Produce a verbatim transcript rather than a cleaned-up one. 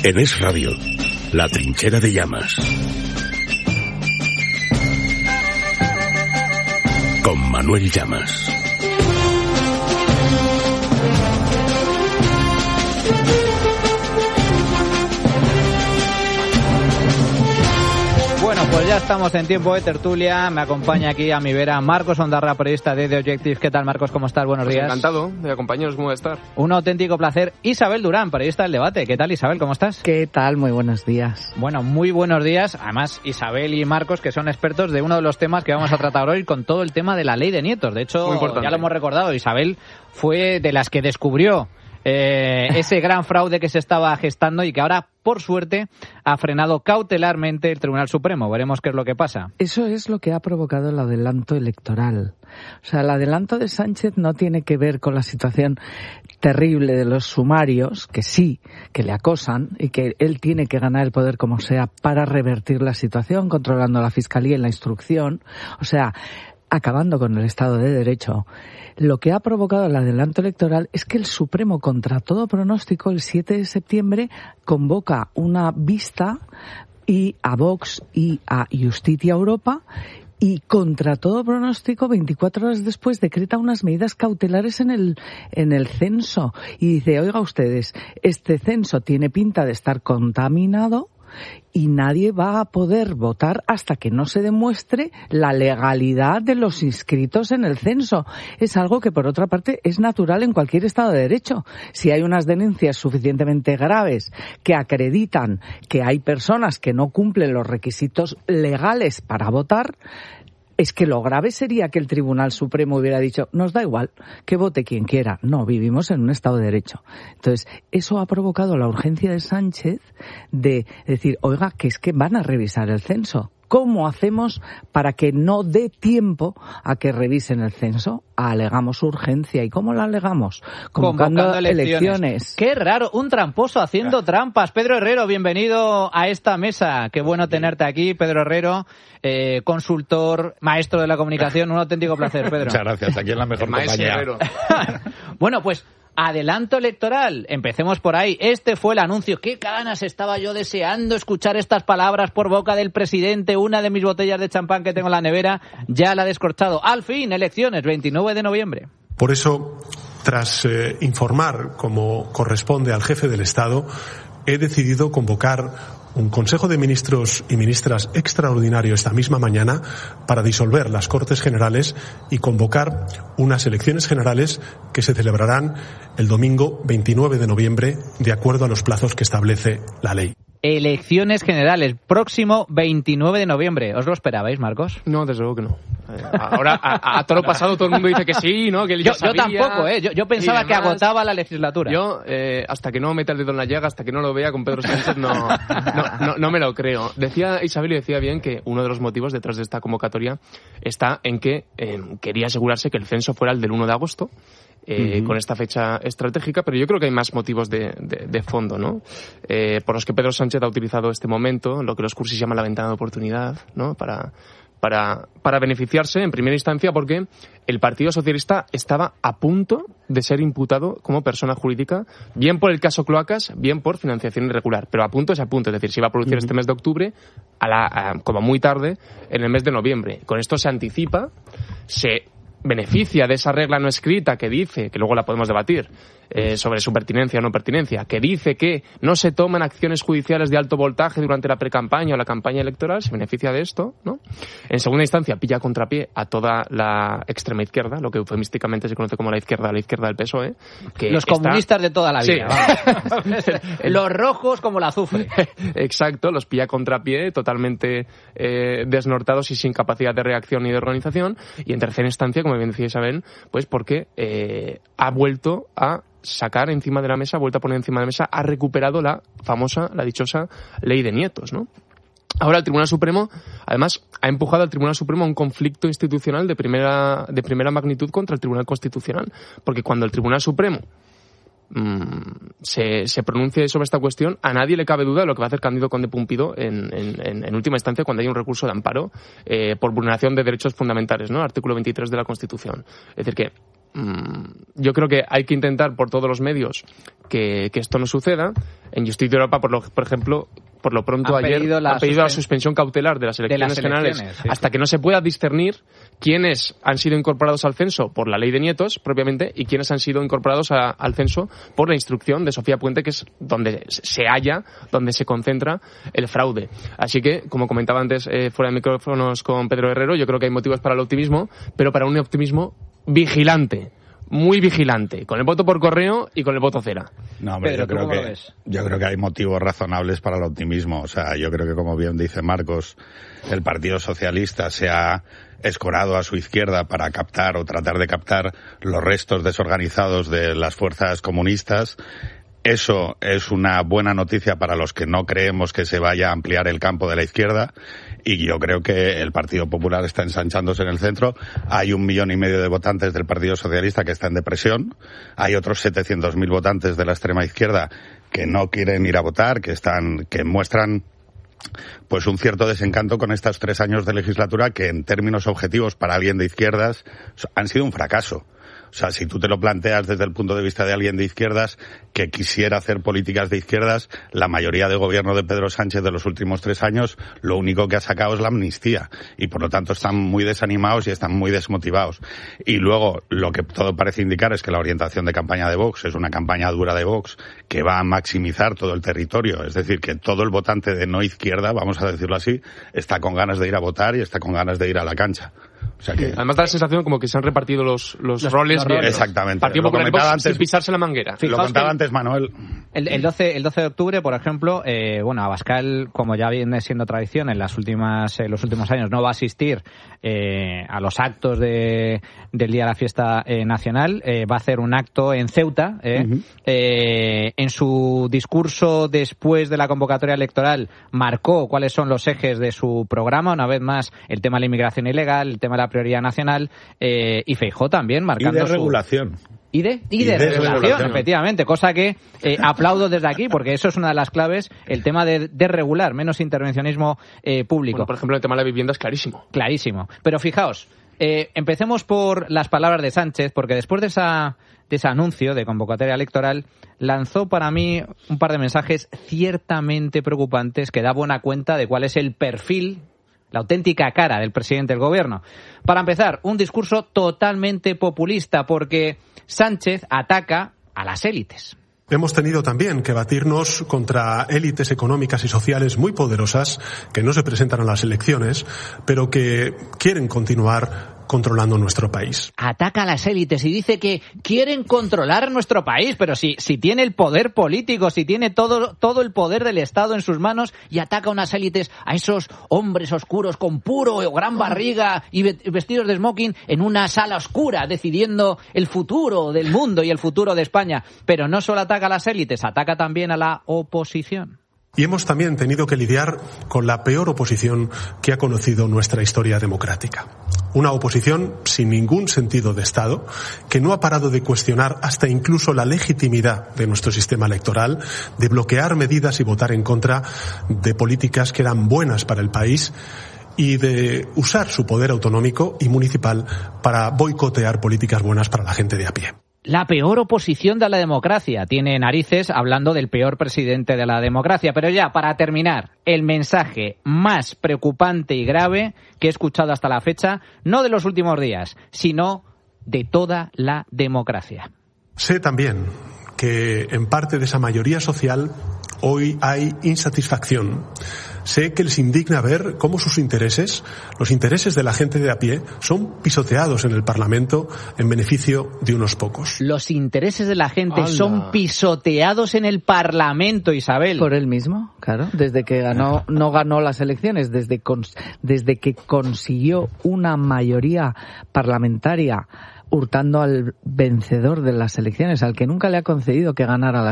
En Es Radio, La Trinchera de Llamas. Con Manuel Llamas. Bueno, pues ya estamos en tiempo de tertulia. Me acompaña aquí a mi vera Marcos Ondarra, periodista de The Objective. ¿Qué tal, Marcos? ¿Cómo estás? Buenos pues días. Encantado de acompañaros. ¿Cómo va a estar? Un auténtico placer. Isabel Durán, periodista del Debate. ¿Qué tal, Isabel? ¿Cómo estás? ¿Qué tal? Muy buenos días. Bueno, muy buenos días. Además, Isabel y Marcos, que son expertos de uno de los temas que vamos a tratar hoy, con todo el tema de la ley de nietos. De hecho, ya lo hemos recordado, Isabel fue de las que descubrió Eh, ese gran fraude que se estaba gestando y que ahora, por suerte, ha frenado cautelarmente el Tribunal Supremo. Veremos qué es lo que pasa. Eso es lo que ha provocado el adelanto electoral. O sea, el adelanto de Sánchez no tiene que ver con la situación terrible de los sumarios, que sí, que le acosan y que él tiene que ganar el poder como sea para revertir la situación, controlando la Fiscalía y la instrucción. O sea, acabando con el Estado de Derecho. Lo que ha provocado el adelanto electoral es que el Supremo, contra todo pronóstico, el siete de septiembre convoca una vista y a Vox y a Justicia Europa y, contra todo pronóstico, veinticuatro horas después decreta unas medidas cautelares en el en el censo y dice, oiga ustedes, este censo tiene pinta de estar contaminado y nadie va a poder votar hasta que no se demuestre la legalidad de los inscritos en el censo. Es algo que, por otra parte, es natural en cualquier Estado de Derecho. Si hay unas denuncias suficientemente graves que acreditan que hay personas que no cumplen los requisitos legales para votar, es que lo grave sería que el Tribunal Supremo hubiera dicho, nos da igual, que vote quien quiera. No, vivimos en un Estado de Derecho. Entonces, eso ha provocado la urgencia de Sánchez de decir, oiga, que es que van a revisar el censo. ¿Cómo hacemos para que no dé tiempo a que revisen el censo? Alegamos urgencia. ¿Y cómo la alegamos? Convocando, Convocando elecciones. elecciones. Qué raro, un tramposo haciendo trampas. Pedro Herrero, bienvenido a esta mesa. Qué bueno tenerte aquí, Pedro Herrero, eh, consultor, maestro de la comunicación. Un auténtico placer, Pedro. Muchas gracias, aquí en la mejor compañía. Bueno, pues adelanto electoral, empecemos por ahí. Este fue el anuncio. Qué ganas estaba yo deseando escuchar estas palabras por boca del presidente. Una de mis botellas de champán que tengo en la nevera ya la ha descorchado. Al fin, elecciones, veintinueve de noviembre. Por eso, tras eh, informar como corresponde al jefe del Estado, he decidido convocar un Consejo de Ministros y Ministras extraordinario esta misma mañana para disolver las Cortes Generales y convocar unas elecciones generales que se celebrarán el domingo veintinueve de noviembre, de acuerdo a los plazos que establece la ley. Elecciones generales, próximo veintinueve de noviembre. ¿Os lo esperabais, Marcos? No, desde luego que no. Eh, ahora, a, a todo lo pasado, todo el mundo dice que sí, ¿no? Que él ya yo, yo tampoco, ¿eh? Yo, yo pensaba que agotaba la legislatura. Yo, eh, hasta que no meta el dedo en la llaga, hasta que no lo vea con Pedro Sánchez, no, no, no, no me lo creo. Decía Isabel y decía bien que uno de los motivos detrás de esta convocatoria está en que eh, quería asegurarse que el censo fuera el del uno de agosto. Eh, uh-huh. Con esta fecha estratégica, pero yo creo que hay más motivos de, de, de fondo, ¿no? Eh, por los que Pedro Sánchez ha utilizado este momento, lo que los cursis llaman la ventana de oportunidad, ¿no? Para, para, para beneficiarse en primera instancia porque el Partido Socialista estaba a punto de ser imputado como persona jurídica, bien por el caso Cloacas, bien por financiación irregular, pero a punto es a punto, es decir, se iba a producir uh-huh. este mes de octubre, a la, a, como muy tarde, en el mes de noviembre. Con esto se anticipa, se beneficia de esa regla no escrita que dice, que luego la podemos debatir, eh, sobre su pertinencia o no pertinencia, que dice que no se toman acciones judiciales de alto voltaje durante la precampaña o la campaña electoral, se beneficia de esto, ¿no? En segunda instancia, pilla contrapié a toda la extrema izquierda, lo que eufemísticamente se conoce como la izquierda, la izquierda del P S O E. Que Los está... comunistas de toda la vida. Sí. Los rojos como el azufre. Exacto, los pilla contrapié, totalmente eh, desnortados y sin capacidad de reacción ni de organización. Y en tercera instancia, como bien decía Isabel, pues porque eh, ha vuelto a sacar encima de la mesa, ha vuelto a poner encima de la mesa, ha recuperado la famosa, la dichosa ley de nietos, ¿no? Ahora el Tribunal Supremo, además, ha empujado al Tribunal Supremo a un conflicto institucional de primera, de primera magnitud contra el Tribunal Constitucional. Porque cuando el Tribunal Supremo Se, se pronuncie sobre esta cuestión, a nadie le cabe duda de lo que va a hacer Cándido Conde Pumpido en, en, en última instancia cuando haya un recurso de amparo eh, por vulneración de derechos fundamentales, ¿no? Artículo veintitrés de la Constitución. Es decir que mmm, yo creo que hay que intentar por todos los medios que, que esto no suceda. En Justicia Europa, por, lo, por ejemplo, por lo pronto han ayer pedido la han pedido suspen- la suspensión cautelar de las elecciones, de las elecciones generales sí, hasta sí. que no se pueda discernir quiénes han sido incorporados al censo por la ley de nietos, propiamente, y quiénes han sido incorporados a, al censo por la instrucción de Sofía Puente, que es donde se halla, donde se concentra el fraude. Así que, como comentaba antes eh, fuera de micrófonos con Pedro Herrero, yo creo que hay motivos para el optimismo, pero para un optimismo vigilante. Muy vigilante, con el voto por correo y con el voto cera. No, hombre, Pedro, yo creo que yo creo que hay motivos razonables para el optimismo. O sea, yo creo que, como bien dice Marcos, el Partido Socialista se ha escorado a su izquierda para captar o tratar de captar los restos desorganizados de las fuerzas comunistas. Eso es una buena noticia para los que no creemos que se vaya a ampliar el campo de la izquierda, y yo creo que el Partido Popular está ensanchándose en el centro. Hay un millón y medio de votantes del Partido Socialista que está en depresión. Hay otros setecientos mil votantes de la extrema izquierda que no quieren ir a votar, que están, que muestran pues un cierto desencanto con estos tres años de legislatura que, en términos objetivos, para alguien de izquierdas han sido un fracaso. O sea, si tú te lo planteas desde el punto de vista de alguien de izquierdas que quisiera hacer políticas de izquierdas, la mayoría de gobierno de Pedro Sánchez de los últimos tres años lo único que ha sacado es la amnistía, y por lo tanto están muy desanimados y están muy desmotivados. Y luego lo que todo parece indicar es que la orientación de campaña de Vox es una campaña dura de Vox que va a maximizar todo el territorio. Es decir, que todo el votante de no izquierda, vamos a decirlo así, está con ganas de ir a votar y está con ganas de ir a la cancha. O sea que... Además da la sensación como que se han repartido los, los, los roles. los roles. Exactamente. Partido Popular antes, sin pisarse la manguera. Lo contaba antes Manuel. El, el, doce, el doce de octubre, por ejemplo, eh, bueno, Abascal, como ya viene siendo tradición en las últimas, eh, los últimos años, no va a asistir eh, a los actos de, del Día de la Fiesta eh, Nacional. Eh, va a hacer un acto en Ceuta. Eh, uh-huh. eh, en su discurso después de la convocatoria electoral marcó cuáles son los ejes de su programa. Una vez más, el tema de la inmigración ilegal, el tema de la prioridad nacional, eh, y Feijóo también marcando y de su... regulación. Y de, y de, y de regulación, regulación, efectivamente, cosa que eh, aplaudo desde aquí, porque eso es una de las claves, el tema de, de regular, menos intervencionismo eh, público. Bueno, por ejemplo, el tema de la vivienda es clarísimo. Clarísimo. Pero fijaos, eh, empecemos por las palabras de Sánchez, porque después de esa de ese anuncio de convocatoria electoral, lanzó para mí un par de mensajes ciertamente preocupantes que da buena cuenta de cuál es el perfil, la auténtica cara del presidente del gobierno. Para empezar, un discurso totalmente populista, porque Sánchez ataca a las élites. Hemos tenido también que batirnos contra élites económicas y sociales muy poderosas que no se presentan a las elecciones, pero que quieren continuar controlando nuestro país. Ataca a las élites y dice que quieren controlar nuestro país, pero si, si tiene el poder político, si tiene todo, todo el poder del Estado en sus manos, y ataca a unas élites, a esos hombres oscuros con puro o gran barriga y vestidos de smoking en una sala oscura decidiendo el futuro del mundo y el futuro de España. Pero no solo ataca a las élites, ataca también a la oposición. Y hemos también tenido que lidiar con la peor oposición que ha conocido nuestra historia democrática. Una oposición sin ningún sentido de Estado, que no ha parado de cuestionar hasta incluso la legitimidad de nuestro sistema electoral, de bloquear medidas y votar en contra de políticas que eran buenas para el país, y de usar su poder autonómico y municipal para boicotear políticas buenas para la gente de a pie. La peor oposición de la democracia. Tiene narices hablando del peor presidente de la democracia. Pero ya, para terminar, el mensaje más preocupante y grave que he escuchado hasta la fecha, no de los últimos días, sino de toda la democracia. Sé también que en parte de esa mayoría social hoy hay insatisfacción. Sé que les indigna ver cómo sus intereses, los intereses de la gente de a pie, son pisoteados en el Parlamento en beneficio de unos pocos. Los intereses de la gente ¡Hala! Son pisoteados en el Parlamento, Isabel. Por él mismo, claro. Desde que ganó, no ganó las elecciones, desde, cons, desde que consiguió una mayoría parlamentaria hurtando al vencedor de las elecciones, al que nunca le ha concedido que ganara las